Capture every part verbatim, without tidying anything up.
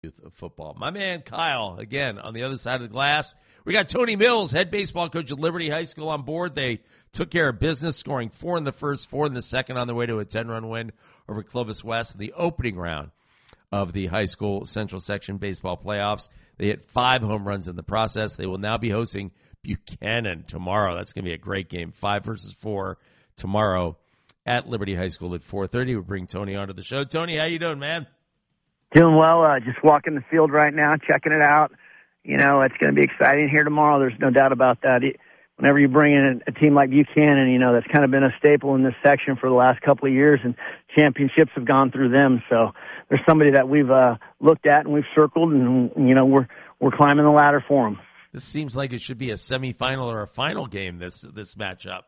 Youth of football. My man Kyle, again, on the other side of the glass. We got Tony Mills, head baseball coach at Liberty High School, on board. They took care of business, scoring four in the first, four in the second on their way to a ten-run win over Clovis West in the opening round of the high school Central Section baseball playoffs. They hit five home runs in the process. They will now be hosting Buchanan tomorrow. That's going to be a great game. Five versus four tomorrow at Liberty High School at four thirty. We'll bring Tony onto the show. Tony, how you doing, man? Doing well. Uh, just walking the field right now, checking it out. You know, it's going to be exciting here tomorrow. There's no doubt about that. It, whenever you bring in a, a team like Buchanan, you know, that's kind of been a staple in this section for the last couple of years, and championships have gone through them. So there's somebody that we've uh, looked at and we've circled, and, you know, we're we're climbing the ladder for them. This seems like it should be a semifinal or a final game, this this matchup.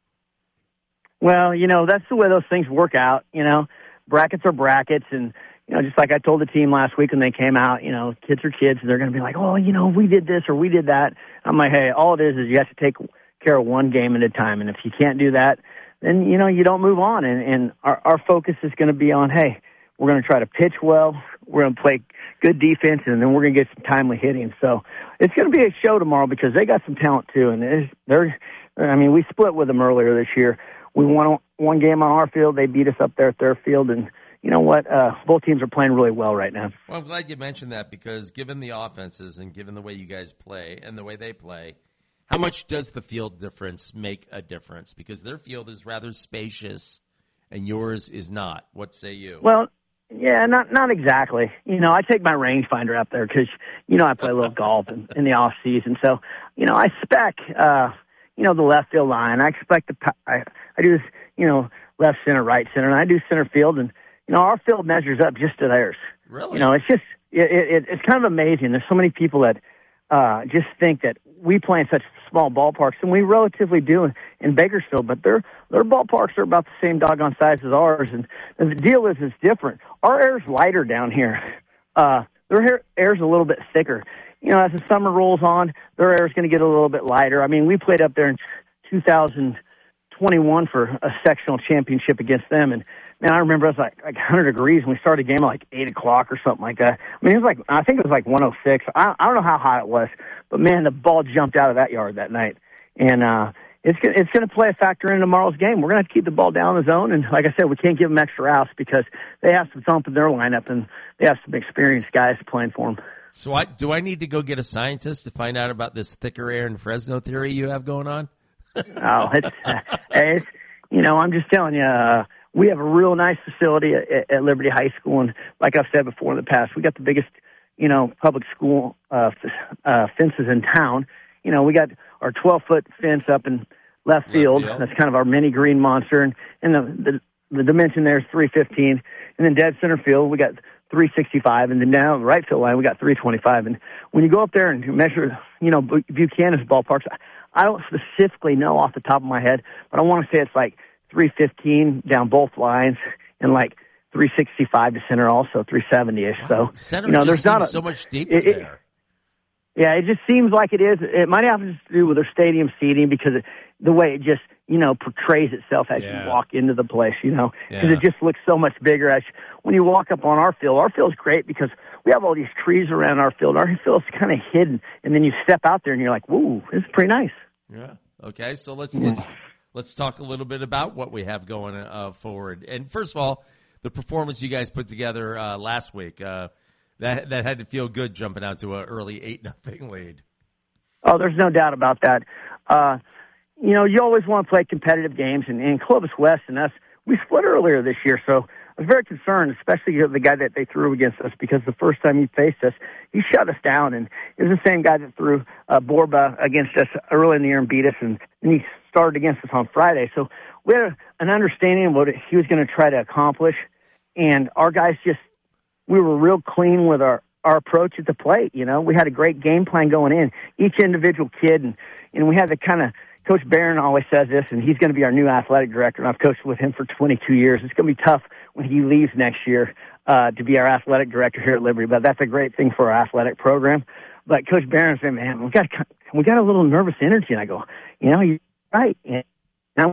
Well, you know, that's the way those things work out. You know, brackets are brackets, and you know, just like I told the team last week when they came out, you know, kids are kids, and they're going to be like, oh, you know, we did this or we did that. I'm like, hey, all it is is you have to take care of one game at a time, and if you can't do that, then, you know, you don't move on. And, and our, our focus is going to be on, hey, we're going to try to pitch well, we're going to play good defense, and then we're going to get some timely hitting. So it's going to be a show tomorrow because they got some talent too, and they're, I mean, we split with them earlier this year. We won one game on our field, they beat us up there at their field, and you know what? Uh, both teams are playing really well right now. Well, I'm glad you mentioned that because given the offenses and given the way you guys play and the way they play, how much does the field difference make a difference? Because their field is rather spacious and yours is not. What say you? Well, yeah, not not exactly. You know, I take my rangefinder up there because, you know, I play a little golf in, in the off season. So, you know, I spec, uh, you know, the left field line. I expect the, I, I do, you know, left center, right center, and I do center field, and you know, our field measures up just to theirs. Really? You know, it's just, it, it, it's kind of amazing. There's so many people that uh, just think that we play in such small ballparks, and we relatively do in, in Bakersfield, but their their ballparks are about the same doggone size as ours, and, and the deal is it's different. Our air's lighter down here. Uh, their hair, air's a little bit thicker. You know, as the summer rolls on, their air's going to get a little bit lighter. I mean, we played up there in two thousand twenty-one for a sectional championship against them, and man, I remember it was like, like one hundred degrees, and we started the game at like eight o'clock or something like that. I mean, it was like, I think it was like one oh six. I, I don't know how hot it was, but man, the ball jumped out of that yard that night. And uh, it's, it's going to play a factor in tomorrow's game. We're going to have to keep the ball down the zone. And like I said, we can't give them extra outs because they have some thump in their lineup, and they have some experienced guys playing for them. So I, do I need to go get a scientist to find out about this thicker air in Fresno theory you have going on? oh, it's, uh, it's, you know, I'm just telling you, uh, we have a real nice facility at, at Liberty High School, and like I've said before in the past, we got the biggest, you know, public school uh, uh, fences in town. You know, we got our twelve-foot fence up in left field. Left field. That's kind of our mini green monster, and, and the, the the dimension there is three fifteen. And then dead center field, we got three sixty-five, and then down the right field line, we got three twenty-five. And when you go up there and measure, you know, Buchanan's ballparks, I don't specifically know off the top of my head, but I want to say it's like three fifteen down both lines, and like three sixty-five to center, also three seventy-ish. Wow. So Center you know, just there's not a, so much deeper it, it, there. Yeah, it just seems like it is. It might have to do with their stadium seating because it, the way it just, you know, portrays itself as yeah. you walk into the place, you know, because yeah. it just looks so much bigger. As when you walk up on our field, our field's great because we have all these trees around our field. Our field's kind of hidden, and then you step out there and you're like, "Whoa, this is pretty nice." Yeah. Okay. So let's let's let's talk a little bit about what we have going uh, forward. And first of all, the performance you guys put together uh, last week. Uh, That that had to feel good jumping out to an early eight nothing lead. Oh, there's no doubt about that. Uh, you know, you always want to play competitive games, and, and Clovis West and us, we split earlier this year, so I was very concerned, especially the guy that they threw against us, because the first time he faced us, he shut us down, and it was the same guy that threw uh, Borba against us early in the year and beat us, and, and he started against us on Friday. So we had an understanding of what he was going to try to accomplish, and our guys just, we were real clean with our, our approach at the plate. You know, we had a great game plan going in, each individual kid. And, and we had the kind of, Coach Barron always says this, and he's going to be our new athletic director. And I've coached with him for twenty-two years. It's going to be tough when he leaves next year, uh, to be our athletic director here at Liberty, but that's a great thing for our athletic program. But Coach Barron said, man, we got, we got a little nervous energy. And I go, you know, you're right. And now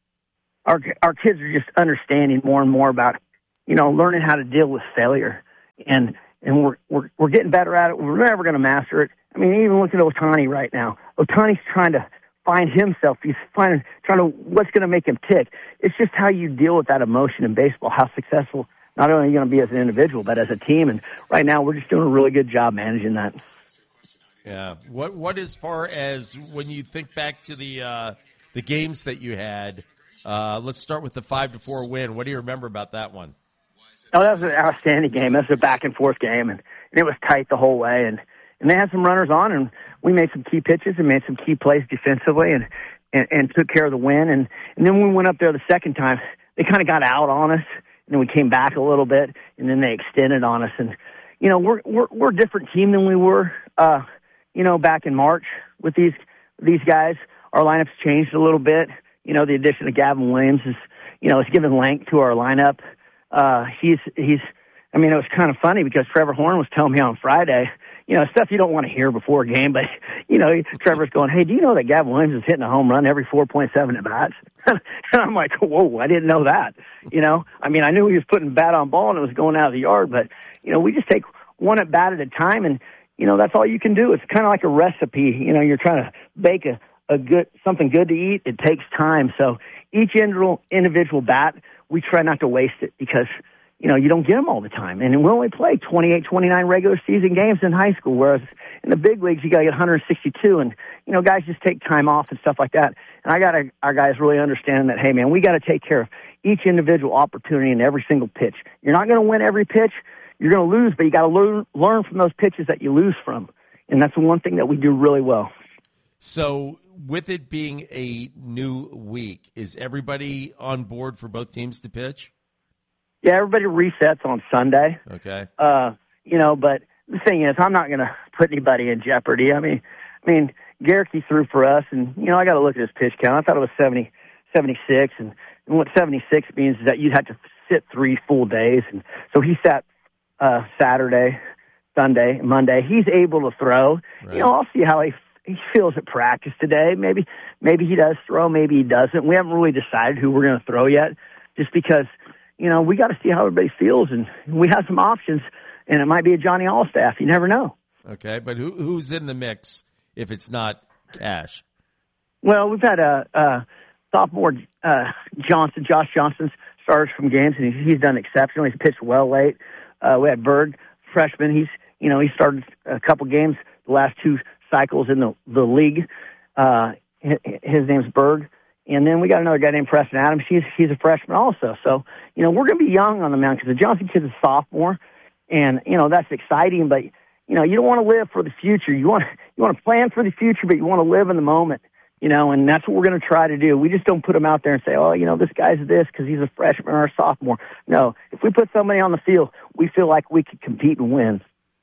our, our kids are just understanding more and more about, you know, learning how to deal with failure. and and we're we're we're getting better at it. We're never going to master it. I mean, even look at Ohtani right now. Ohtani's trying to find himself. He's finding, trying to, what's going to make him tick. It's just how you deal with that emotion in baseball, how successful not only are you going to be as an individual, but as a team. And right now we're just doing a really good job managing that. Yeah. What, what as far as when you think back to the, uh, the games that you had, uh, let's start with the five to four win. What do you remember about that one? Oh, that was an outstanding game. That was a back and forth game, and, and it was tight the whole way. And, and they had some runners on, and we made some key pitches and made some key plays defensively, and, and, and took care of the win. And, and then when we went up there the second time, they kind of got out on us, and then we came back a little bit, and then they extended on us. And you know, we're we're we're a different team than we were, uh, you know, back in March with these these guys. Our lineup's changed a little bit. You know, the addition of Gavin Williams is, you know, it's given length to our lineup. Uh, he's, he's, I mean, it was kind of funny because Trevor Horn was telling me on Friday, you know, stuff you don't want to hear before a game, but, you know, Trevor's going, hey, do you know that Gavin Williams is hitting a home run every four point seven at bats? And I'm like, whoa, I didn't know that. You know, I mean, I knew he was putting bat on ball and it was going out of the yard, but, you know, we just take one at bat at a time, and, you know, that's all you can do. It's kind of like a recipe. You know, you're trying to bake a, a good, something good to eat. It takes time. So each individual, individual bat, we try not to waste it because, you know, you don't get them all the time. And we only play twenty-eight, twenty-nine regular season games in high school, whereas in the big leagues, you got to get one hundred sixty-two. And, you know, guys just take time off and stuff like that. And I got our guys really understand that, hey, man, we got to take care of each individual opportunity in every single pitch. You're not going to win every pitch. You're going to lose, but you got to learn, learn from those pitches that you lose from. And that's the one thing that we do really well. So with it being a new week, is everybody on board for both teams to pitch? Yeah, everybody resets on Sunday. Okay. Uh, you know, but the thing is, I'm not going to put anybody in jeopardy. I mean, I mean, Garricky threw for us, and, you know, I got to look at his pitch count. I thought it was seventy, seventy-six, and, and what seventy-six means is that you'd have to sit three full days. And so he sat uh, Saturday, Sunday, Monday. He's able to throw. Right. You know, I'll see how he he feels at practice today. Maybe maybe he does throw, maybe he doesn't. We haven't really decided who we're going to throw yet, just because, you know, we got to see how everybody feels, and we have some options, and it might be a Johnny Allstaff. You never know. Okay, but who who's in the mix if it's not Cash? Well, we've had a, a sophomore uh, Johnson, Josh Johnson, started from games, and he's, he's done exceptionally. He's pitched well late. Uh, we had Berg, freshman. He's, you know, he started a couple games the last two cycles in the the league. Uh, his, his name's Berg. And then we got another guy named Preston Adams. He's he's a freshman also. So, you know, we're going to be young on the mound because the Johnson kid's a sophomore, and, you know, that's exciting. But, you know, you don't want to live for the future. You want you want to plan for the future, but you want to live in the moment, you know, and that's what we're going to try to do. We just don't put him out there and say, oh, you know, this guy's this because he's a freshman or a sophomore. No, if we put somebody on the field, we feel like we could compete and win.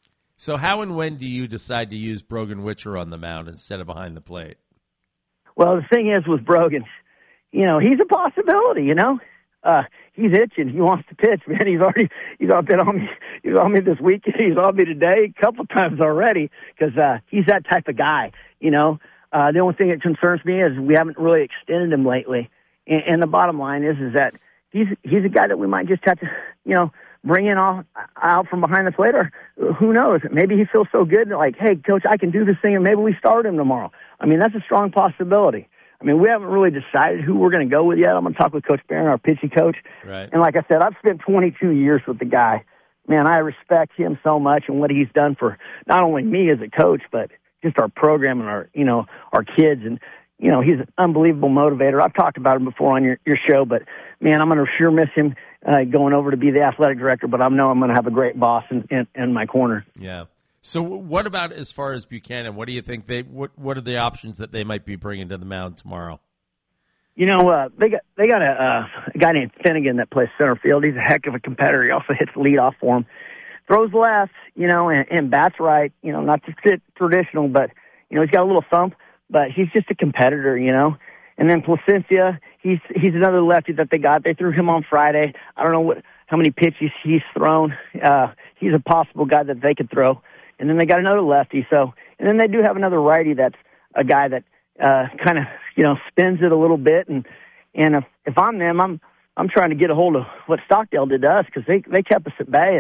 So how and when do you decide to use Brogan Witcher on the mound instead of behind the plate? Well, the thing is with Brogan, you know, he's a possibility, you know. Uh, he's itching. He wants to pitch, man. He's already, he's been on me, he's on me this week. He's on me today a couple times already because uh, he's that type of guy, you know. Uh, the only thing that concerns me is we haven't really extended him lately. And, and the bottom line is, is that he's, he's a guy that we might just have to, you know, bring in off, out from behind the plate, or who knows? Maybe he feels so good, like, hey, coach, I can do this thing, and maybe we start him tomorrow. I mean, that's a strong possibility. I mean, we haven't really decided who we're going to go with yet. I'm going to talk with Coach Barron, our pitching coach. Right. And like I said, I've spent twenty-two years with the guy. Man, I respect him so much and what he's done for not only me as a coach, but just our program and our, you know, our kids. And, you know, he's an unbelievable motivator. I've talked about him before on your, your show, but, man, I'm going to sure miss him uh, going over to be the athletic director, but I know I'm going to have a great boss in, in, in my corner. Yeah. So what about as far as Buchanan? What do you think they what what are the options that they might be bringing to the mound tomorrow? You know, uh, they got they got a, uh, a guy named Finnegan that plays center field. He's a heck of a competitor. He also hits the leadoff for him. Throws left, you know, and, and bats right. You know, not just traditional, but, you know, he's got a little thump, but he's just a competitor, you know. And then Placencia, he's he's another lefty that they got. They threw him on Friday. I don't know what how many pitches he's thrown. Uh, he's a possible guy that they could throw. And then they got another lefty. So, and then they do have another righty that's a guy that uh, kind of, you know, spins it a little bit. And and if, if I'm them, I'm I'm trying to get a hold of what Stockdale did to us because they they kept us at bay. And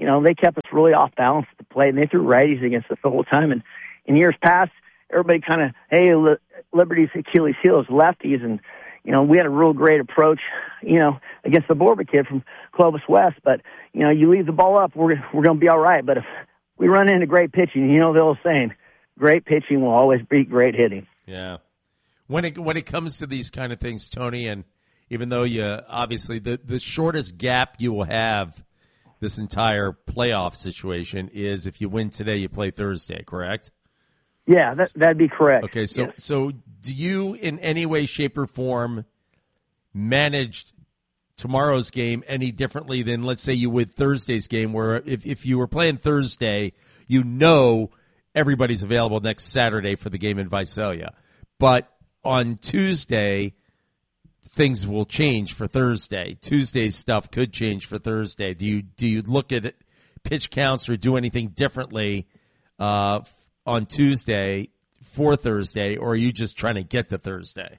you know, they kept us really off balance at the plate, and they threw righties against us the whole time. And in years past, everybody kind of, hey, Liberty's Achilles heel is lefties, and you know, we had a real great approach, you know, against the Borba kid from Clovis West. But, you know, you leave the ball up, we're we're going to be all right. But if we run into great pitching, you know the old saying, great pitching will always beat great hitting. Yeah. When it when it comes to these kind of things, Tony, and even though you obviously the, the shortest gap you will have this entire playoff situation is if you win today, you play Thursday, correct? Yeah, that, that'd be correct. Okay, so yeah. so do you in any way, shape, or form manage tomorrow's game any differently than, let's say, you would Thursday's game, where if, if you were playing Thursday, you know everybody's available next Saturday for the game in Visalia. But on Tuesday, things will change for Thursday. Tuesday's stuff could change for Thursday. Do you do you look at pitch counts or do anything differently uh on Tuesday for Thursday, or are you just trying to get to Thursday?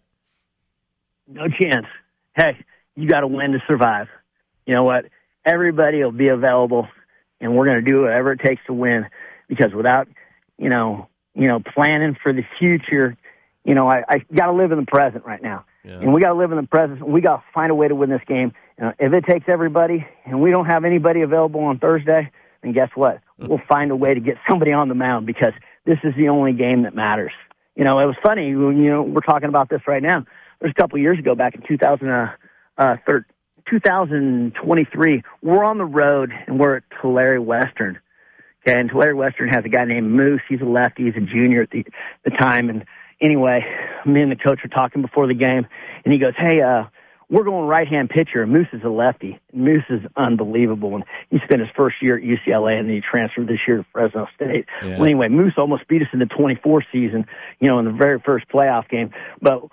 No chance. Hey, you got to win to survive. You know what? Everybody will be available, and we're going to do whatever it takes to win. Because without, you know, you know, planning for the future, you know, I, I got to live in the present right now, yeah. and we got to live in the present. We got to find a way to win this game. Uh, if it takes everybody, and we don't have anybody available on Thursday, then guess what? We'll find a way to get somebody on the mound because this is the only game that matters. You know, it was funny when, you know, we're talking about this right now. There's a couple of years ago, back in two thousand, uh, uh, third, two thousand twenty-three, we're on the road and we're at Tulare Western. Okay, and Tulare Western has a guy named Moose. He's a lefty. He's a junior at the, the time. And anyway, me and the coach were talking before the game, and he goes, hey, uh, we're going right-hand pitcher. Moose is a lefty. Moose is unbelievable. And he spent his first year at U C L A, and then he transferred this year to Fresno State. Yeah. Well, anyway, Moose almost beat us in the twenty-four season, you know, in the very first playoff game. But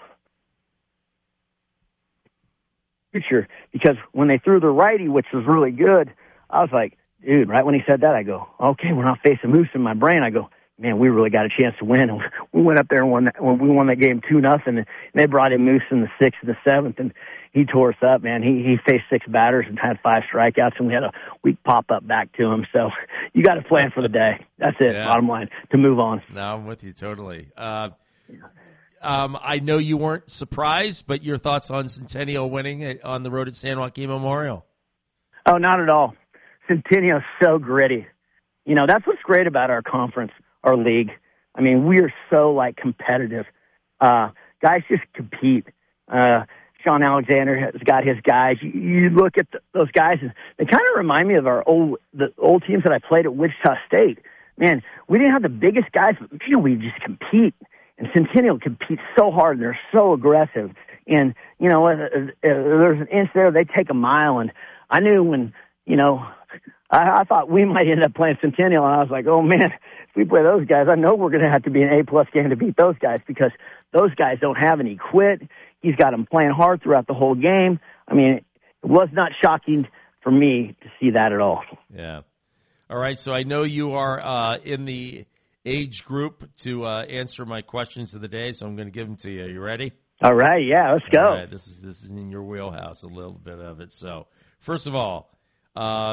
future, because when they threw the righty, which was really good, I was like, dude, right when he said that, I go, okay, we're not facing Moose. In my brain, I go, man, we really got a chance to win. And we went up there and won that, we won that game two nothing. And they brought in Moose in the sixth and the seventh, and he tore us up, man. He he faced six batters and had five strikeouts, and we had a weak pop up back to him. So you got to plan for the day. That's it. Yeah. Bottom line, to move on. No, I'm with you totally. Uh, um, I know you weren't surprised, but your thoughts on Centennial winning on the road at San Joaquin Memorial? Oh, not at all. Centennial's so gritty. You know, that's what's great about our conference, our league. I mean, we are so, like, competitive. Uh, guys just compete. Uh, Sean Alexander has got his guys. You, you look at the, those guys, and they kind of remind me of our old the old teams that I played at Wichita State. Man, we didn't have the biggest guys, but man, we just compete. And Centennial competes so hard, and they're so aggressive. And, you know, uh, uh, there's an inch there, they take a mile. And I knew when, you know, I, I thought we might end up playing Centennial, and I was like, oh, man, if we play those guys, I know we're going to have to be an A-plus game to beat those guys because those guys don't have any quit. He's got them playing hard throughout the whole game. I mean, it was not shocking for me to see that at all. Yeah. All right, so I know you are uh, in the age group to uh, answer my questions of the day, so I'm going to give them to you. Are you ready? All right, yeah, let's go. All right, this is, this is in your wheelhouse, a little bit of it. So, first of all, uh,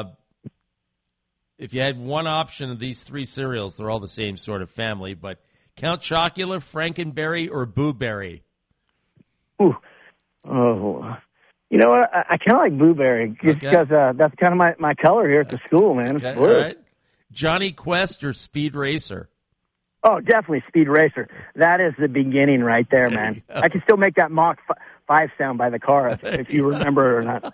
if you had one option of these three cereals, they're all the same sort of family, but Count Chocula, Frankenberry, or Boo Berry? Ooh. Oh, you know what? I, I kind of like Boo Berry just okay. because uh, that's kind of my, my color here at the school, man. Okay. It's blue. All right. Johnny Quest or Speed Racer? Oh, definitely Speed Racer. That is the beginning right there, there man. I can still make that Mach five sound by the car if, if you remember it or not.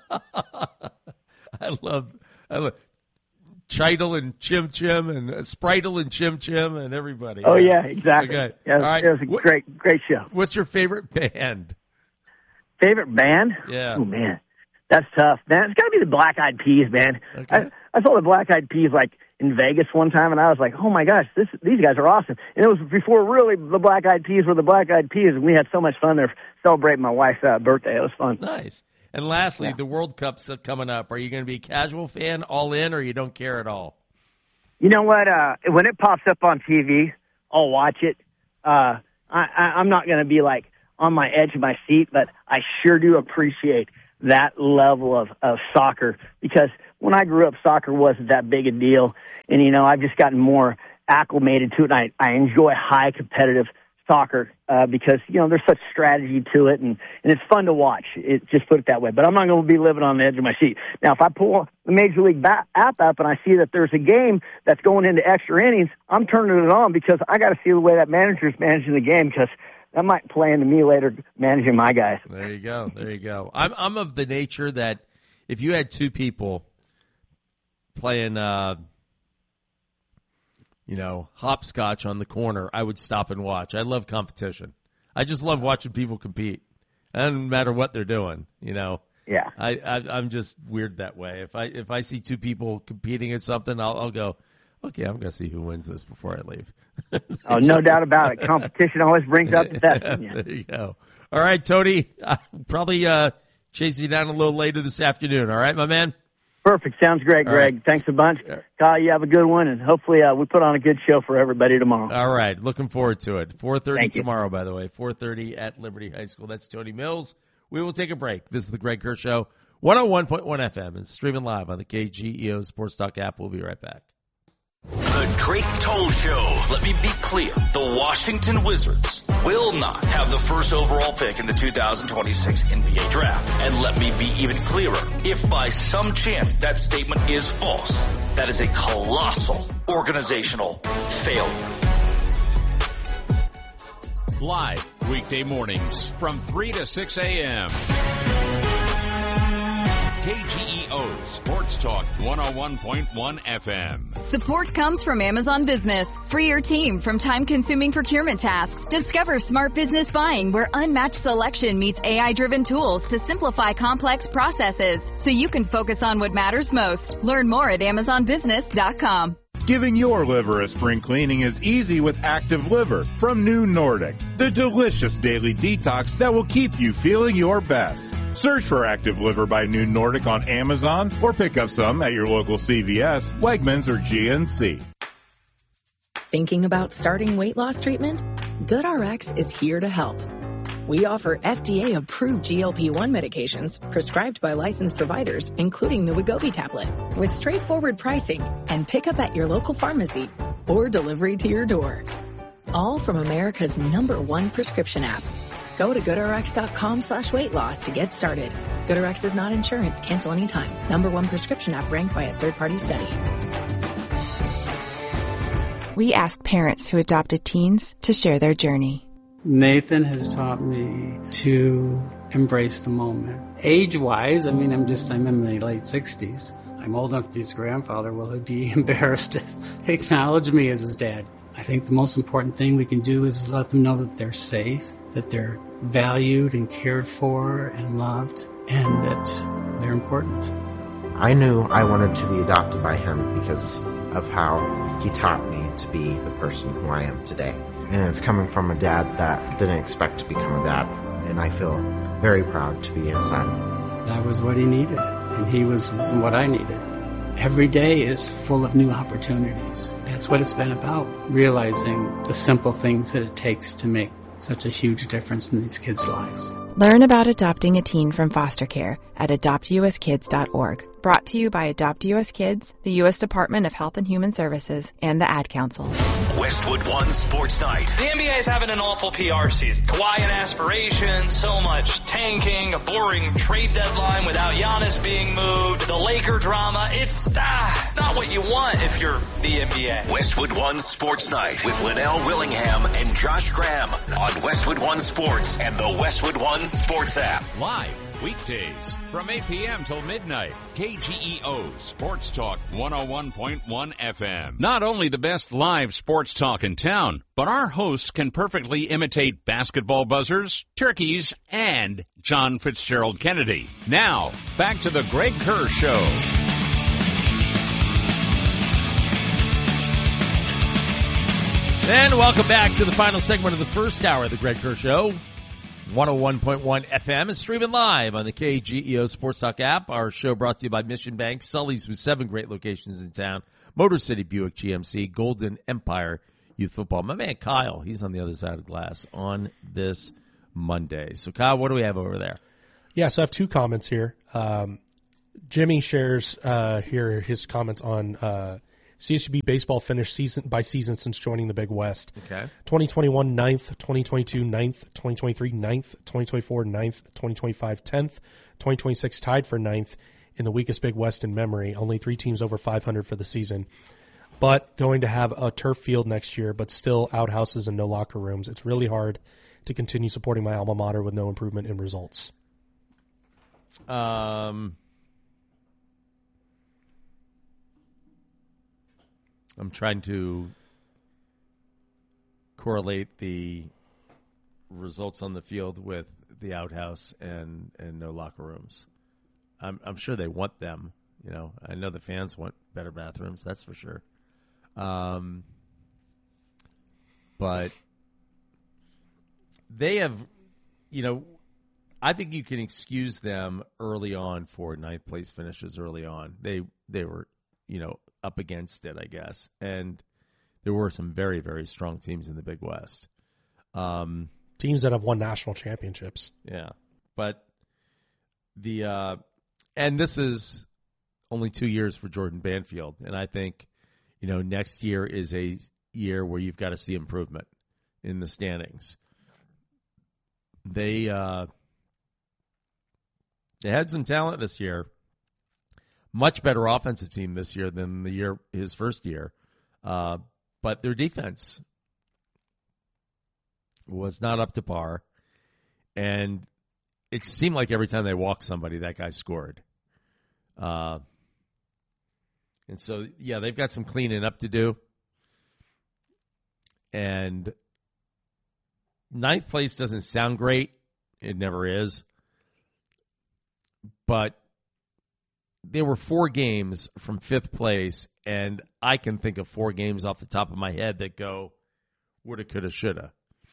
I love, I love Chital and Chim Chim and uh, Spritle and Chim Chim and everybody. Oh, yeah, yeah exactly. Okay. Yeah, All right. It was a what, great, great show. What's your favorite band? Favorite band? Yeah. Oh, man. That's tough, man. It's got to be the Black Eyed Peas, man. Okay. I, I saw the Black Eyed Peas, like, in Vegas one time, and I was like, oh, my gosh, this these guys are awesome. And it was before, really, the Black Eyed Peas were the Black Eyed Peas, and we had so much fun there celebrating my wife's uh, birthday. It was fun. Nice. And lastly, yeah. the World Cup's coming up. Are you going to be a casual fan, all in, or you don't care at all? You know what? Uh, when it pops up on T V, I'll watch it. Uh, I, I, I'm not going to be, like, on my edge of my seat, but I sure do appreciate that level of, of soccer because when I grew up, soccer wasn't that big a deal. And, you know, I've just gotten more acclimated to it, and I, I enjoy high competitive soccer uh, because, you know, there's such strategy to it, and, and it's fun to watch. It, just put it that way. But I'm not going to be living on the edge of my seat. Now, if I pull the Major League ba- app up and I see that there's a game that's going into extra innings, I'm turning it on because I got to see the way that manager's managing the game, because that might play into me later managing my guys. There you go. There you go. I'm I'm of the nature that if you had two people playing, uh, you know, hopscotch on the corner, I would stop and watch. I love competition. I just love watching people compete. It doesn't matter what they're doing, you know. Yeah. I, I I'm just weird that way. If I if I see two people competing at something, I'll I'll go, okay, I'm gonna see who wins this before I leave. Oh, no doubt about it. Competition always brings out the best in you. There you go. All right, Tony. I'll probably uh, chase you down a little later this afternoon. All right, my man? Perfect. Sounds great, All Greg. right. Thanks a bunch. Kyle, you have a good one, and hopefully uh, we put on a good show for everybody tomorrow. All right. Looking forward to it. four thirty Thank you. tomorrow, by the way. four thirty at Liberty High School. That's Tony Mills. We will take a break. This is the Greg Kerr Show, one oh one point one F M, and streaming live on the K G E O Sports Talk app. We'll be right back. The Drake Toll Show. Let me be clear. The Washington Wizards will not have the first overall pick in the two thousand twenty-six N B A draft. And let me be even clearer. If by some chance that statement is false, that is a colossal organizational failure. Live weekday mornings from three to six a.m. K G E O Sports Talk one oh one point one F M. Support comes from Amazon Business. Free your team from time-consuming procurement tasks. Discover smart business buying where unmatched selection meets A I-driven tools to simplify complex processes so you can focus on what matters most. Learn more at amazon business dot com. Giving your liver a spring cleaning is easy with Active Liver from New Nordic, the delicious daily detox that will keep you feeling your best. Search for Active Liver by New Nordic on Amazon or pick up some at your local C V S, Wegmans, or G N C. Thinking about starting weight loss treatment? GoodRx is here to help. We offer F D A-approved G L P one medications prescribed by licensed providers, including the Wegovy tablet, with straightforward pricing and pickup at your local pharmacy or delivery to your door. All from America's number one prescription app. Go to GoodRx.com slash weight loss to get started. GoodRx is not insurance. Cancel anytime. Number one prescription app ranked by a third-party study. We asked parents who adopted teens to share their journey. Nathan has taught me to embrace the moment. Age-wise, I mean, I'm just, I'm in my late sixties. I'm old enough to be his grandfather. Will he be embarrassed to acknowledge me as his dad? I think the most important thing we can do is let them know that they're safe, that they're valued and cared for and loved, and that they're important. I knew I wanted to be adopted by him because of how he taught me to be the person who I am today. And it's coming from a dad that didn't expect to become a dad. And I feel very proud to be his son. That was what he needed, and he was what I needed. Every day is full of new opportunities. That's what it's been about, realizing the simple things that it takes to make such a huge difference in these kids' lives. Learn about adopting a teen from foster care at adopt u s kids dot org. Brought to you by Adopt U S Kids, the U S Department of Health and Human Services, and the Ad Council. Westwood One Sports Night. The N B A is having an awful P R season. Kawhi and aspirations, so much tanking, a boring trade deadline without Giannis being moved, the Laker drama. It's ah, not what you want if you're the N B A. Westwood One Sports Night with Linnell Willingham and Josh Graham on Westwood One Sports and the Westwood One Sports app. Live weekdays from eight p.m. till midnight. K G E O Sports Talk one oh one point one F M. Not only the best live sports talk in town, but our hosts can perfectly imitate basketball buzzers, turkeys, and John Fitzgerald Kennedy. Now, back to the Greg Kerr Show. And welcome back to the final segment of the first hour of the Greg Kerr Show. one oh one point one F M is streaming live on the K G E O Sports Talk app. Our show brought to you by Mission Bank, Sully's with seven great locations in town, Motor City Buick G M C, Golden Empire Youth Football. My man Kyle, he's on the other side of the glass on this Monday. So Kyle, what do we have over there? Yeah, so I have two comments here. Um, Jimmy shares uh, here his comments on uh, C S U B baseball finished season by season since joining the Big West. Okay. twenty twenty-one, ninth. twenty twenty-two, ninth. twenty twenty-three, ninth. twenty twenty-four, ninth. twenty twenty-five, tenth. twenty twenty-six tied for ninth in the weakest Big West in memory. Only three teams over five hundred for the season. But going to have a turf field next year, but still outhouses and no locker rooms. It's really hard to continue supporting my alma mater with no improvement in results. Um, I'm trying to correlate the results on the field with the outhouse and, and no locker rooms. I'm, I'm sure they want them. You know, I know the fans want better bathrooms. That's for sure. Um, but they have, you know, I think you can excuse them early on for ninth place finishes early on. They they were, you know, up against it, I guess, and there were some very very strong teams in the Big West. Um, teams that have won national championships. Yeah, but the uh, and this is only two years for Jordan Banfield, and I think, you know, next year is a year where you've got to see improvement in the standings. They uh, they had some talent this year. Much better offensive team this year than the year his first year, uh, but their defense was not up to par, and it seemed like every time they walked somebody, that guy scored. Uh, and so, yeah, they've got some cleaning up to do. And ninth place doesn't sound great. It never is. But there were four games from fifth place, and I can think of four games off the top of my head that go woulda, coulda, shoulda.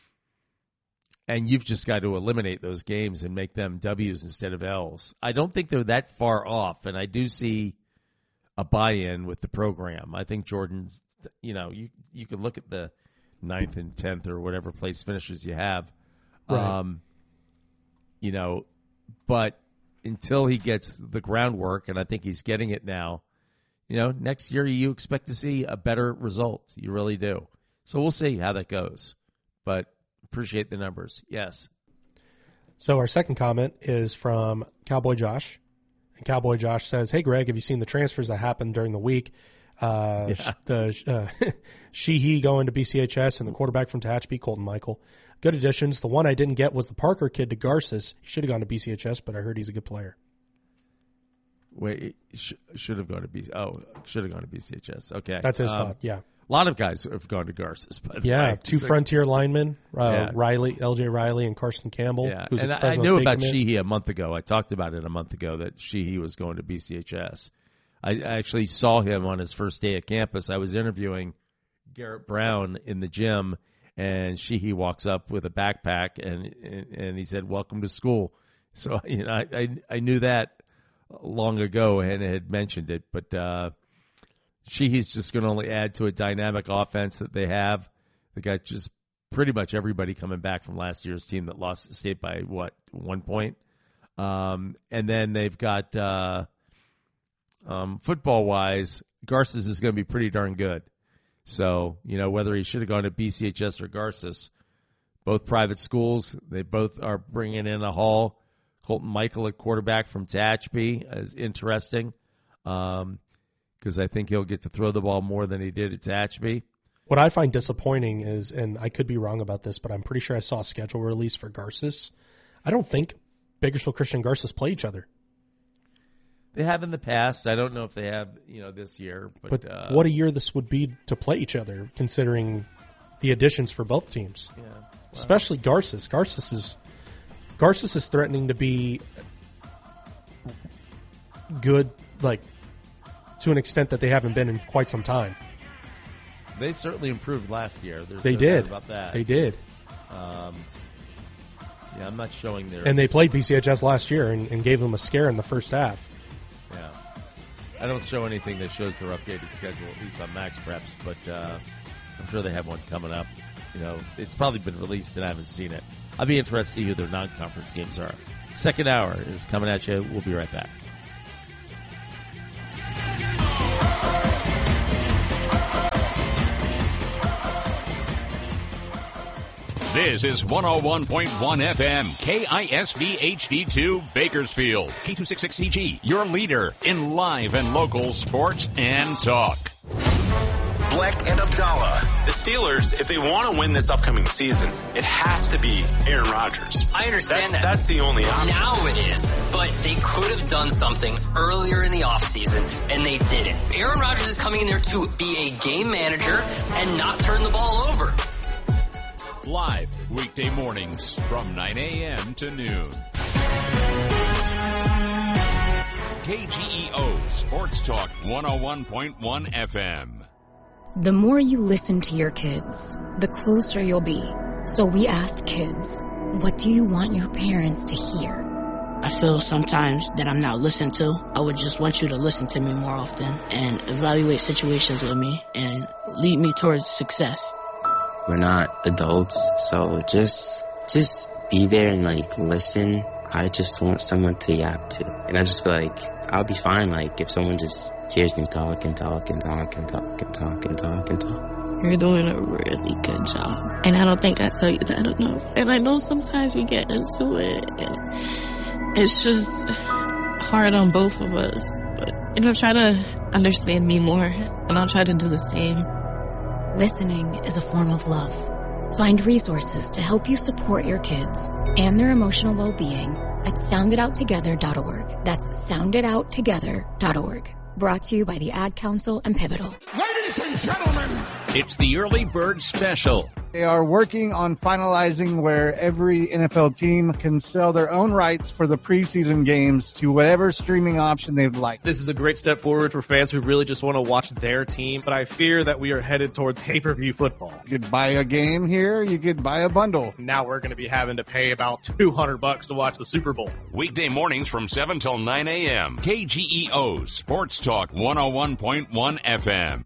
And you've just got to eliminate those games and make them W's instead of L's. I don't think they're that far off, and I do see a buy-in with the program. I think Jordan's, you know, you you can look at the ninth and tenth or whatever place finishes you have, Right. um, you know, but until he gets the groundwork, and I think he's getting it now, you know, next year you expect to see a better result. You really do. So we'll see how that goes. But appreciate the numbers. Yes. So our second comment is from Cowboy Josh. And Cowboy Josh says, "Hey, Greg, have you seen the transfers that happened during the week? Uh, Yeah. The uh, Sheehy going to B C H S and the quarterback from Tehachapi, Colton Michael. Good additions. The one I didn't get was the Parker kid to Garces. He should have gone to B C H S, but I heard he's a good player." Wait, sh- should have gone to B C. Oh, should have gone to B C H S. Okay, That's his Um, thought, yeah. A lot of guys have gone to Garces, by the Yeah, way. two So- frontier linemen, uh, Yeah. Riley, L J Riley, and Carson Campbell. Yeah, who's and a I, I Fresno knew State about commit. Sheehy a month ago. I talked about it a month ago that Sheehy was going to B C H S. I, I actually saw him on his first day at campus. I was interviewing Garrett Brown in the gym, and Sheehy walks up with a backpack, and and, and he said, "Welcome to school." So you know, I, I I knew that long ago and had mentioned it, but uh, Sheehy's just going to only add to a dynamic offense that they have. They got just pretty much everybody coming back from last year's team that lost the state by, what, one point? Um, and then they've got, uh, um, football-wise, Garces is going to be pretty darn good. So, you know, whether he should have gone to B C H S or Garces, both private schools, they both are bringing in a haul. Colton Michael, a quarterback from Tehachapi, is interesting because um, I think he'll get to throw the ball more than he did at Tehachapi. What I find disappointing is, and I could be wrong about this, but I'm pretty sure I saw a schedule release for Garces. I don't think Bakersfield Christian and Garces play each other. They have in the past. I don't know if they have, you know, this year. But, But uh, what a year this would be to play each other, considering the additions for both teams. Yeah, wow. Especially Garces. Garces is Garces is threatening to be good, like to an extent that they haven't been in quite some time. They certainly improved last year. There's They no did. doubt about that. They did. Um, yeah, I'm not showing their. And they played B C H S last year and, and gave them a scare in the first half. Yeah, I don't show anything that shows their updated schedule, at least on Max Preps, but uh, I'm sure they have one coming up. You know, it's probably been released and I haven't seen it. I'd be interested to see who their non-conference games are. Second hour is coming at you. We'll be right back. This is one oh one point one F M, K I S V H D two, Bakersfield. K two sixty-six C G, your leader in live and local sports and talk. Black and Abdallah. The Steelers, if they want to win this upcoming season, it has to be Aaron Rodgers. I understand that's, that. That's the only option. Now it is, but they could have done something earlier in the offseason, and they didn't. Aaron Rodgers is coming in there to be a game manager and not turn the ball over. Live weekday mornings from nine a.m. to noon. K G E O Sports Talk one oh one point one F M. The more you listen to your kids, the closer you'll be. So we asked kids, what do you want your parents to hear? I feel sometimes that I'm not listened to. I would just want you to listen to me more often and evaluate situations with me and lead me towards success. We're not adults, so just just be there and like listen. I just want someone to yap to. And I just feel like I'll be fine like if someone just hears me talk and talk and talk and talk and talk and talk and talk. You're doing a really good job. And I don't think I tell you that enough. And I know sometimes we get into it and it's just hard on both of us. But you know, try to understand me more and I'll try to do the same. Listening is a form of love. Find resources to help you support your kids and their emotional well-being at sound it out together dot org. That's sound it out together dot org. Brought to you by the Ad Council and Pivotal. Ladies and gentlemen, it's the Early Bird Special. They are working on finalizing where every N F L team can sell their own rights for the preseason games to whatever streaming option they'd like. This is a great step forward for fans who really just want to watch their team, but I fear that we are headed toward pay-per-view football. You could buy a game here, you could buy a bundle. Now we're going to be having to pay about two hundred bucks to watch the Super Bowl. Weekday mornings from seven till nine a.m. K G E O Sports Talk one oh one point one F M.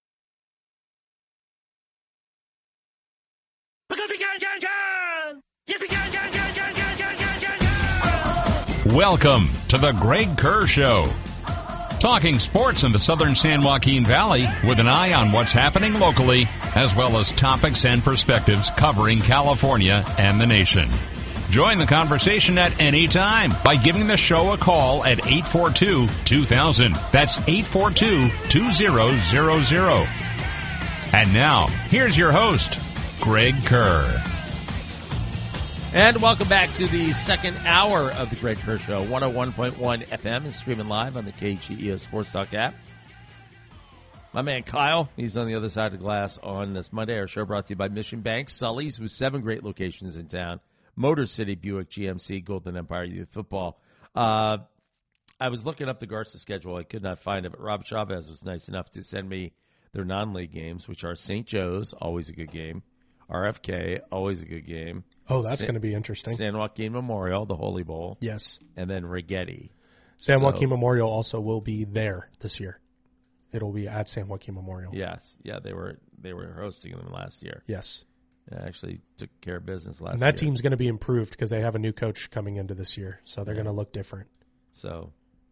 Welcome to the Greg Kerr Show. Talking sports in the southern San Joaquin Valley with an eye on what's happening locally, as well as topics and perspectives covering California and the nation. Join the conversation at any time by giving the show a call at eight four two, two thousand. That's eight four two, two thousand. And now, here's your host, Greg Kerr. And welcome back to the second hour of the Greg Kerr Show. one oh one point one F M is streaming live on the K G E O Sports Talk app. My man Kyle, he's on the other side of the glass on this Monday. Our show brought to you by Mission Bank, Sully's, with seven great locations in town. Motor City, Buick, G M C, Golden Empire Youth Football. Uh, I was looking up the Garza schedule. I could not find it, but Rob Chavez was nice enough to send me their non-league games, which are Saint Joe's, always a good game. R F K, always a good game. Oh, that's San, going to be interesting. San Joaquin Memorial, the Holy Bowl. Yes. And then Rigetti. San so, Joaquin Memorial also will be there this year. It'll be at San Joaquin Memorial. Yes. Yeah, they were they were hosting them last year. Yes. They actually took care of business last year. And that year. Team's going to be improved because they have a new coach coming into this year, so they're yeah. going to look different. So,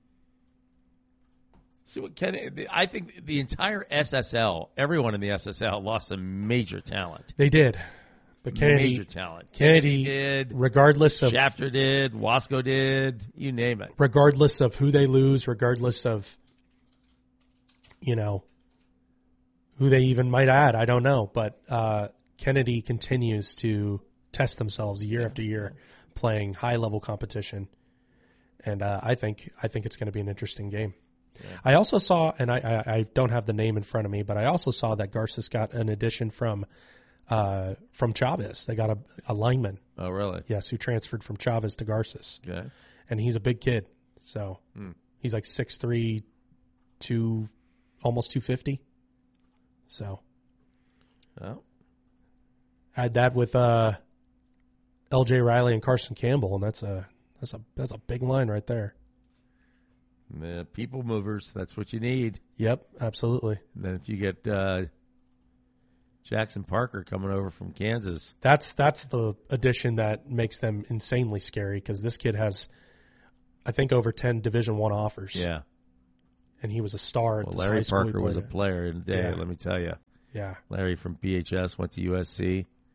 see what Ken, I think the entire S S L, everyone in the S S L lost some major talent. They did. But Kennedy, major talent. Kennedy, Kennedy did. Regardless of Shafter did. Wasco did. You name it. Regardless of who they lose, regardless of, you know, who they even might add, I don't know. But uh, Kennedy continues to test themselves year yeah. after year, playing high level competition, and uh, I think I think it's going to be an interesting game. Yeah. I also saw, and I, I, I don't have the name in front of me, but I also saw that Garces got an addition from. Uh, from Chavez. They got a, a lineman. Oh, really? Yes, who transferred from Chavez to Garces. Okay. And he's a big kid. So hmm. he's like six three, two, almost two fifty. So. Oh. Add that with uh, L J Riley and Carson Campbell, and that's a that's a that's a big line right there. The people movers, that's what you need. Yep, absolutely. And then if you get uh, Jackson Parker coming over from Kansas. That's that's the addition that makes them insanely scary because this kid has, I think, over ten Division One offers. Yeah. And he was a star at well, this Larry high school Parker was a player in the day, yeah. let me tell you. Yeah. Larry from P H S went to U S C.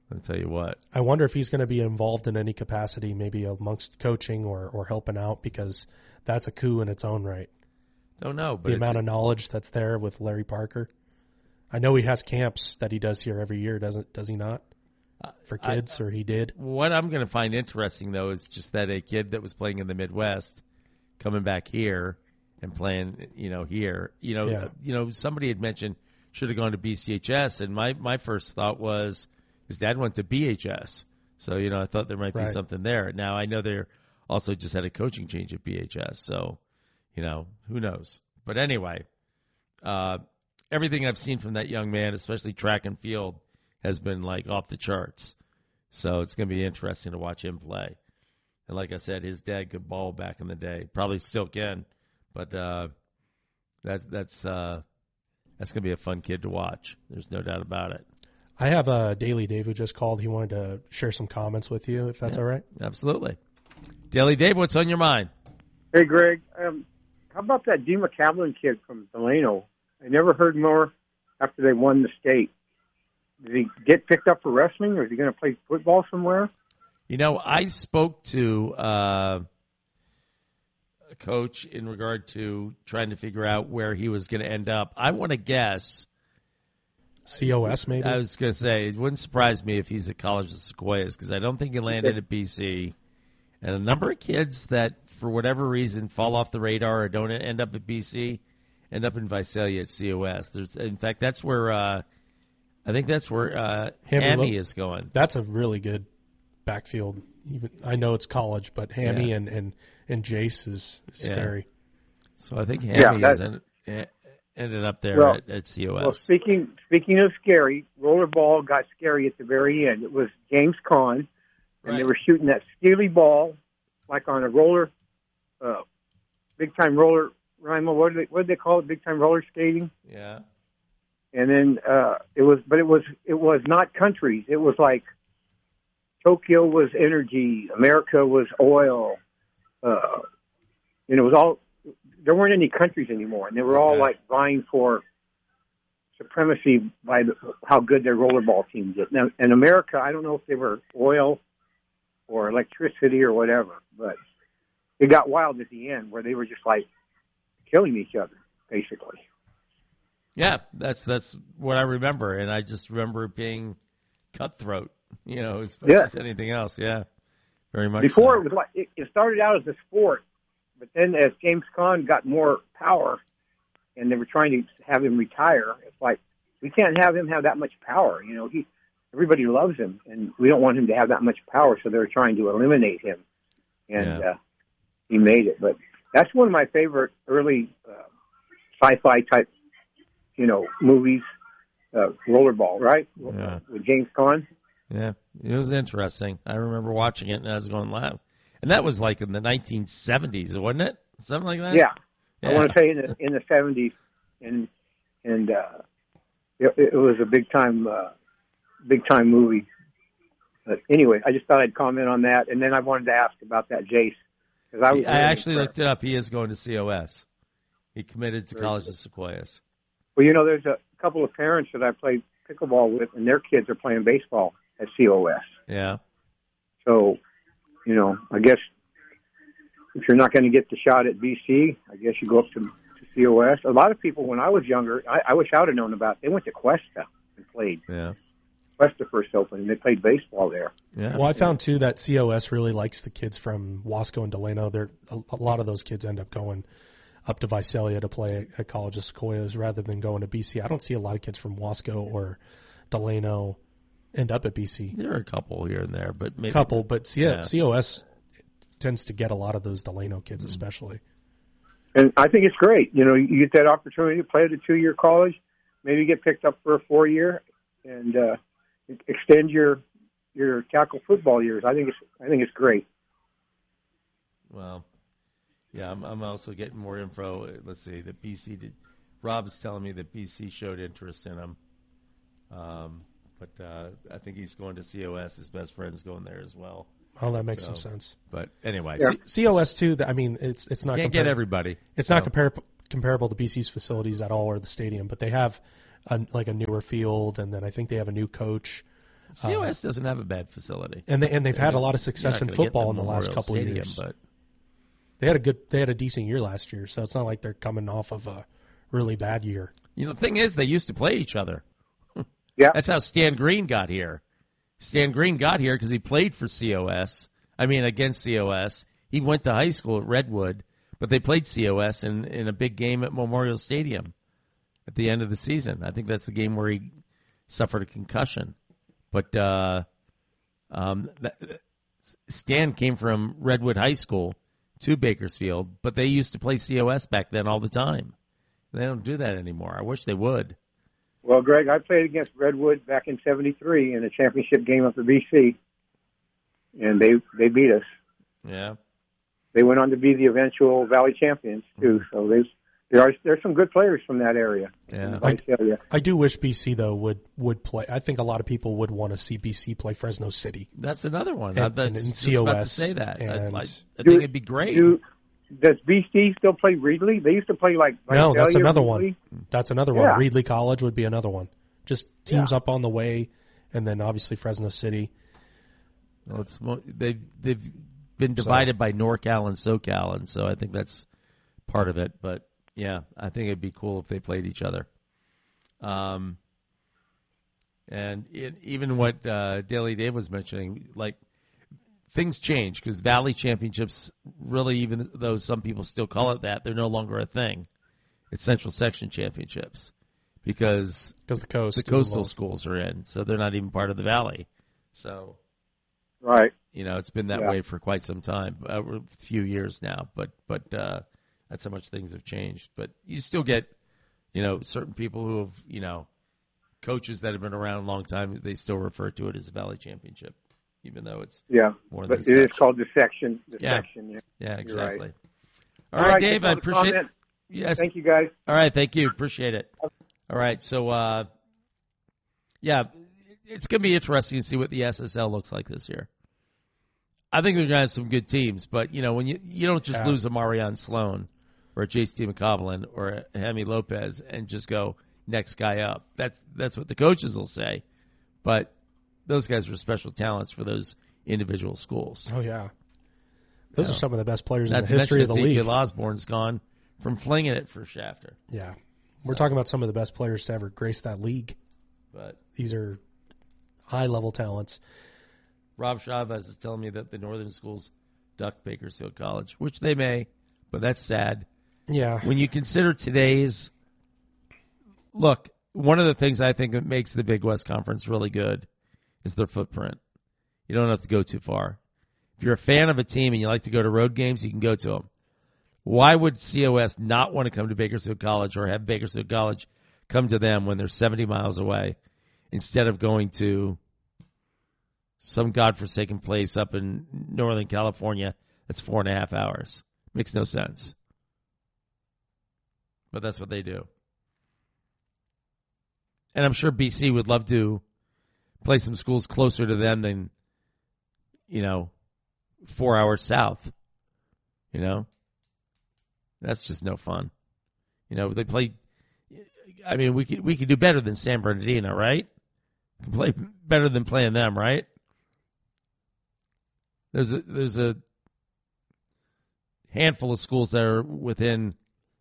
I'll tell you what. I wonder if he's going to be involved in any capacity, maybe amongst coaching or, or helping out, because that's a coup in its own right. Don't know. But the amount of knowledge that's there with Larry Parker. I know he has camps that he does here every year, doesn't does he not? For kids, I, or he did. What I'm going to find interesting, though, is just that a kid that was playing in the Midwest coming back here and playing, you know, here. You know, Yeah. you know, somebody had mentioned should have gone to B C H S, and my, my first thought was his dad went to B H S. So, you know, I thought there might be Right. something there. Now, I know they're also just had a coaching change at B H S, so, you know, who knows. But anyway, uh, everything I've seen from that young man, especially track and field, has been, like, off the charts. So it's going to be interesting to watch him play. And like I said, his dad could ball back in the day. Probably still can, but uh, that, that's uh, that's going to be a fun kid to watch. There's no doubt about it. I have a Daily Dave who just called. He wanted to share some comments with you, if that's Yeah, all right. Absolutely. Daily Dave, what's on your mind? Hey, Greg. Um, how about that D. McCablin kid from Delano? I never heard more after they won the state. Did he get picked up for wrestling, or is he going to play football somewhere? You know, I spoke to uh, a coach in regard to trying to figure out where he was going to end up. I want to guess. C O S, maybe? I was going to say, it wouldn't surprise me if he's at College of Sequoias, because I don't think he landed at B C. And a number of kids that, for whatever reason, fall off the radar or don't end up at B C end up in Visalia at C O S. There's, in fact, that's where uh, I think that's where uh, Hammy is going. That's a really good backfield. Even I know it's college, but Hammy Yeah. and, and, and Jace is, is Yeah. scary. So I think Yeah, Hammy that- is in, eh, ended up there Well- at, at C O S. Well, speaking speaking of scary, rollerball got scary at the very end. It was James Caan, and they were shooting that steely ball like on a roller, uh, big time roller. Rima, what do they what do they call it? Big time roller skating. Yeah. And then uh, it was, but it was it was not countries. It was like Tokyo was energy, America was oil. Uh, and it was all. There weren't any countries anymore, and they were all Okay. like vying for supremacy by the, how good their rollerball team did. Now, in America, I don't know if they were oil or electricity or whatever, but it got wild at the end where they were just like killing each other, basically. Yeah, that's that's what I remember, and I just remember it being cutthroat, you know, as much Yeah. as anything else. Yeah, very much. Before so. it was like it, it started out as a sport, but then as James Caan got more power, and they were trying to have him retire, it's like we can't have him have that much power. You know, he everybody loves him, and we don't want him to have that much power, so they're trying to eliminate him, and Yeah. uh, he made it. But that's one of my favorite early uh, sci-fi type, you know, movies. Uh, Rollerball, right? Yeah. With James Caan. Yeah, it was interesting. I remember watching it, and I was going loud. And that was like in the nineteen seventies, wasn't it? Something like that? Yeah, Yeah. I want to say in the in the seventies, and and uh, it, it was a big time, uh, big time movie. But anyway, I just thought I'd comment on that, and then I wanted to ask about that Jace because I was. I really actually impressed. looked it up. He is going to C O S. He committed to Very College good. of Sequoias. Well, you know, there's a couple of parents that I played pickleball with, and their kids are playing baseball at C O S. Yeah. So, you know, I guess if you're not going to get the shot at B C, I guess you go up to, to C O S. A lot of people, when I was younger, I, I wish I would have known about it. They went to Cuesta and played. Yeah. Cuesta First Open, and they played baseball there. Yeah. Well, I found, too, that C O S really likes the kids from Wasco and Delano. They're, a, a lot of those kids end up going up to Visalia to play at, at College of Sequoias rather than going to B C. I don't see a lot of kids from Wasco or Delano end up at B C. There are a couple here and there, but maybe. couple, but C- Yeah. C O S tends to get a lot of those Delano kids, especially. And I think it's great. You know, you get that opportunity to play at a two-year college, maybe get picked up for a four-year, and uh, extend your your tackle football years. I think it's I think it's great. Well, yeah, I'm, I'm also getting more info. Let's see, that B C did. Rob's telling me that B C showed interest in him. Um, but uh, I think he's going to C O S. His best friend's going there as well. Oh, that makes So, some sense. But anyway, C- C O S too. I mean, it's it's not Can't compar- get everybody, It's so. not compar- comparable to B C's facilities at all or the stadium, but they have a, like a newer field, and then I think they have a new coach. C O S uh, doesn't have a bad facility, and they, and they've had a lot of success in football in the last couple of years. But they had a good, they had a decent year last year, so it's not like they're coming off of a really bad year. You know, the thing is, they used to play each other. Yeah, that's how Stan Green got here. Stan Green got here because he played for C O S. I mean, against C O S. He went to high school at Redwood, but they played C O S in, in a big game at Memorial Stadium at the end of the season. I think that's the game where he suffered a concussion. But uh, um, that, Stan came from Redwood High School to Bakersfield, but they used to play C O S back then all the time. They don't do that anymore. I wish they would. Well, Greg, I played against Redwood back in seventy-three in a championship game up at B C, and they they beat us. Yeah. They went on to be the eventual Valley champions, too. So there's there are there's some good players from that area. Yeah. I, I do wish B C, though, would, would play. I think a lot of people would want to see B C play Fresno City. That's another one. And, I and, and just C O S. about to say that. And, I, I, I do, think it'd be great. Do, does B C still play Reedley? They used to play like, like no. That's another Reedley. one. That's another yeah. one. Reedley College would be another one. Just teams yeah. up on the way, and then obviously Fresno City. Well, it's they've they've been divided so. by NorCal and SoCal, and so I think that's part of it. But yeah, I think it'd be cool if they played each other. Um, and it, even what uh, Daily Dave was mentioning, like. Things change because Valley Championships really, even though some people still call it that, they're no longer a thing. It's Central Section Championships because the coast the coastal schools are in, so they're not even part of the Valley. So, right, you know, it's been that yeah. way for quite some time, uh, a few years now. But but uh, that's how much things have changed. But you still get, you know, certain people who have, you know, coaches that have been around a long time. They still refer to it as the Valley Championship. Even though it's yeah, more but than it is called the section. The yeah. section, yeah, yeah, exactly. Right. All, All right, right, Dave, I appreciate it. Yes, thank you, guys. All right, thank you, appreciate it. All right, so uh, yeah, it's going to be interesting to see what the S S L looks like this year. I think we're going to have some good teams, but you know, when you you don't just yeah. lose a Marion Sloan or a J C McCoblin or a Hemi Lopez and just go next guy up. That's that's what the coaches will say, but. Those guys were special talents for those individual schools. Oh, yeah. Those you are know, some of the best players in the history of the league. Ezekiel Osborne's gone from flinging it for Shafter. Yeah. We're so. talking about some of the best players to ever grace that league. But these are high-level talents. Rob Chavez is telling me that the northern schools ducked Bakersfield College, which they may, but that's sad. Yeah. When you consider today's – look, one of the things I think that makes the Big West Conference really good is their footprint. You don't have to go too far. If you're a fan of a team and you like to go to road games, you can go to them. Why would C O S not want to come to Bakersfield College or have Bakersfield College come to them when they're seventy miles away instead of going to some godforsaken place up in Northern California that's four and a half hours? Makes no sense. But that's what they do. And I'm sure B C would love to play some schools closer to them than, you know, four hours south. You know? That's just no fun. You know, they play, I mean, we could, we could do better than San Bernardino, right? We can play better than playing them, right? There's a, there's a handful of schools that are within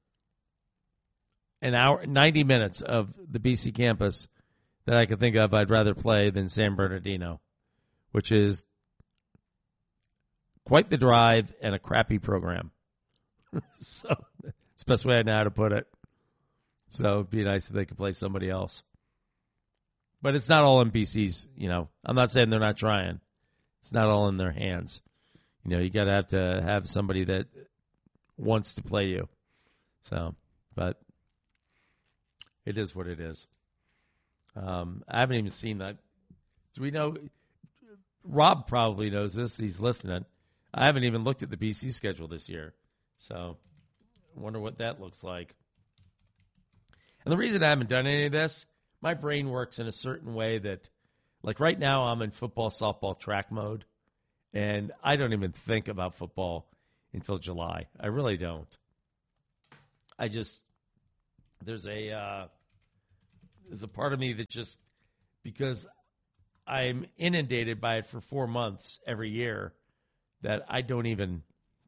an hour, ninety minutes of the B C campus that I can think of I'd rather play than San Bernardino, which is quite the drive and a crappy program. So it's the best way I know how to put it. So it'd be nice if they could play somebody else. But it's not all in B C's, you know. I'm not saying they're not trying. It's not all in their hands. You know, you got to have to have somebody that wants to play you. So, but it is what it is. Um, I haven't even seen that. Do we know? Rob probably knows this. He's listening. I haven't even looked at the B C schedule this year. So I wonder what that looks like. And the reason I haven't done any of this, my brain works in a certain way that, like right now I'm in football, softball, track mode. And I don't even think about football until July. I really don't. I just, there's a, uh, there's a part of me that just, because I'm inundated by it for four months every year that I don't even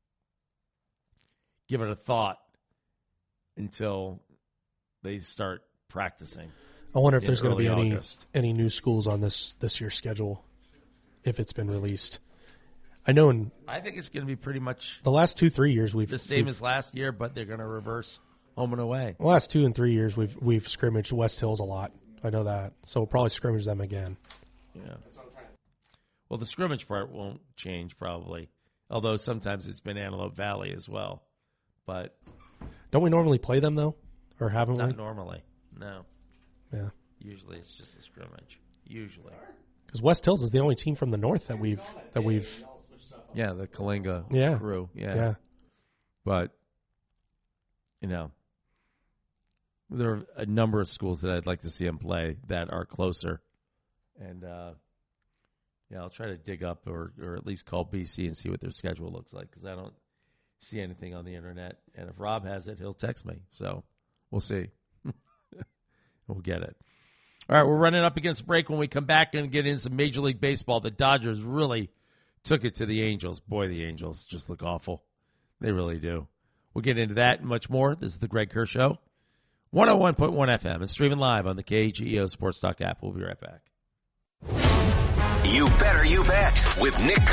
give it a thought until they start practicing. I wonder if there's going to be any August. any new schools on this this year's schedule, if it's been released. I know in I think it's going to be pretty much the last two three years we've the same we've, as last year, but they're going to reverse home and away. the last two and three years we've we've scrimmaged West Hills a lot. I know that, so we'll probably scrimmage them again. Yeah. Well, the scrimmage part won't change probably, although sometimes it's been Antelope Valley as well. But don't we normally play them though, or haven't not we? normally. No. Yeah. Usually it's just a scrimmage. Usually. Because West Hills is the only team from the north that we've that we've. Yeah, the Kalinga Yeah. crew. Yeah. Yeah. But you know, there are a number of schools that I'd like to see them play that are closer, and uh, yeah, I'll try to dig up or or at least call B C and see what their schedule looks like because I don't see anything on the internet. And if Rob has it, he'll text me. So we'll see. We'll get it. All right, we're running up against the break. When we come back and get into some Major League Baseball, the Dodgers really took it to the Angels. Boy, the Angels just look awful. They really do. We'll get into that and much more. This is the Greg Kerr Show, one oh one point one F M, and streaming live on the K G E O Sports Talk app. We'll be right back. You better you bet with Nick